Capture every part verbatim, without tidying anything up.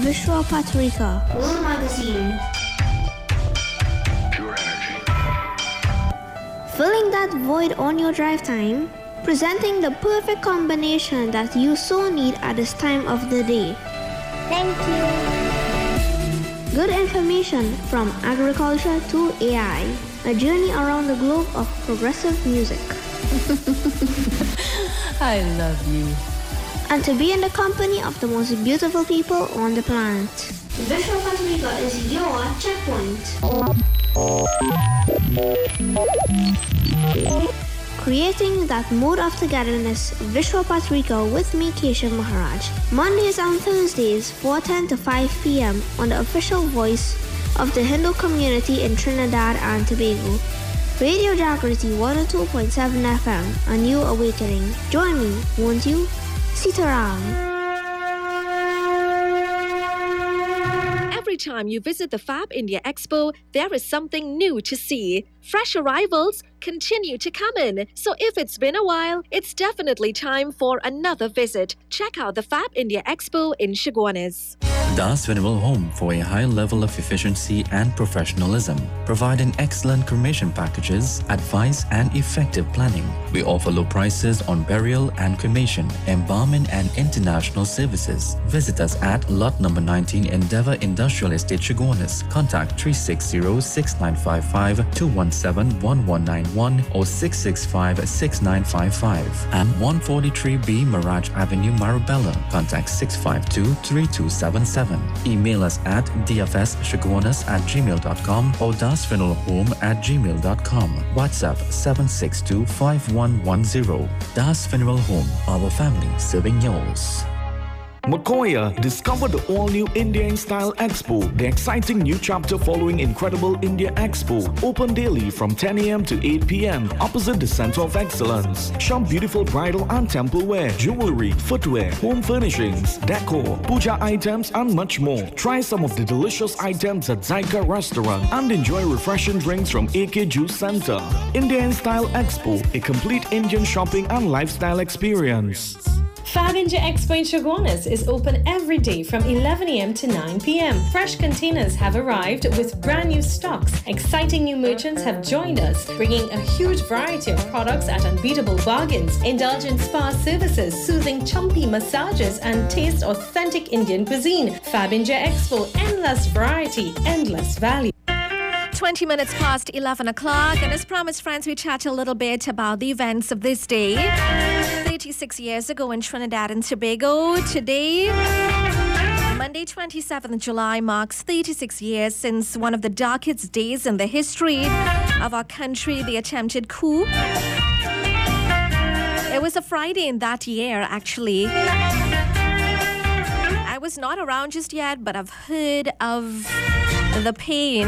Vishwa Patrika. World Magazine. Pure energy. Filling that void on your drive time, presenting the perfect combination that you so need at this time of the day. Thank you. Good information from agriculture to A I. A journey around the globe of progressive music. I love you. And to be in the company of the most beautiful people on the planet. Vishwa Patrika is your checkpoint. Creating that mood of togetherness, Vishwa Patrika with me, Keshav Maharaj. Mondays and Thursdays, four ten to five p.m. on the official voice of the Hindu community in Trinidad and Tobago. Radio Jagriti one oh two point seven F M, a new awakening. Join me, won't you? Sitaram. Every time you visit the Fab India Expo, there is something new to see. Fresh arrivals continue to come in. So if it's been a while, it's definitely time for another visit. Check out the Fab India Expo in Chaguanas. Das Funeral Home for a high level of efficiency and professionalism, providing excellent cremation packages, advice and effective planning. We offer low prices on burial and cremation, embalming and international services. Visit us at lot number nineteen Endeavour Industrial Estate, Chaguanas. Contact three six zero, six nine five five, two one seven, one one nine one or six six five, six nine five five. And one forty-three B Mirage Avenue, Marabella. Contact six five two, three two seven seven. Email us at d f s chaguanas at gmail dot com or dasfuneralhome at gmail dot com. WhatsApp seven six two, five one one zero. Das Funeral Home, our family serving yours. Makoya, discover the all-new India in Style Expo, the exciting new chapter following Incredible India Expo. Open daily from ten a.m. to eight p.m. opposite the Center of Excellence. Shop beautiful bridal and temple wear, jewelry, footwear, home furnishings, decor, puja items and much more. Try some of the delicious items at Zyka Restaurant and enjoy refreshing drinks from A K Juice Center. India in Style Expo, a complete Indian shopping and lifestyle experience. Fab India Expo in Chaguanas is open every day from eleven a.m. to nine p.m. Fresh containers have arrived with brand new stocks. Exciting new merchants have joined us, bringing a huge variety of products at unbeatable bargains. Indulgent spa services, soothing chumpy massages, and taste authentic Indian cuisine. Fab India Expo, endless variety, endless value. twenty minutes past eleven o'clock, and as promised, friends, we chat a little bit about the events of this day. thirty-six years ago in Trinidad and Tobago, today, Monday, twenty-seventh of July, marks thirty-six years since one of the darkest days in the history of our country, the attempted coup. It was a Friday in that year, actually. I was not around just yet, but I've heard of the pain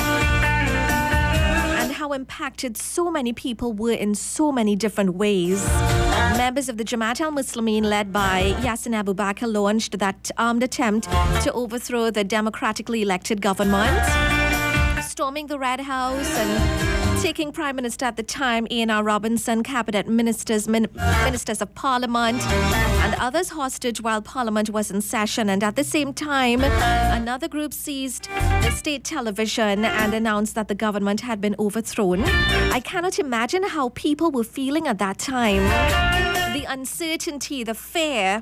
and how impacted so many people were in so many different ways. Members of the Jamaat al-Muslimin, led by Yassin Abu Bakr, launched that armed attempt to overthrow the democratically elected government, storming the Red House and taking Prime Minister at the time, Ian R. Robinson, cabinet ministers, min- ministers of Parliament, and others hostage while Parliament was in session. And at the same time, another group seized the state television and announced that the government had been overthrown. I cannot imagine how people were feeling at that time. The uncertainty, the fear.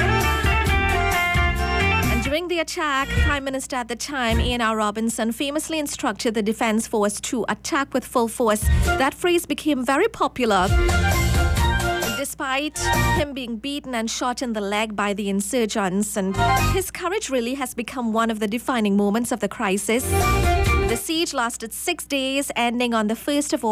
During the attack, Prime Minister at the time, Ian R. Robinson, famously instructed the Defence Force to attack with full force. That phrase became very popular, despite him being beaten and shot in the leg by the insurgents. And his courage really has become one of the defining moments of the crisis. The siege lasted six days, ending on the first of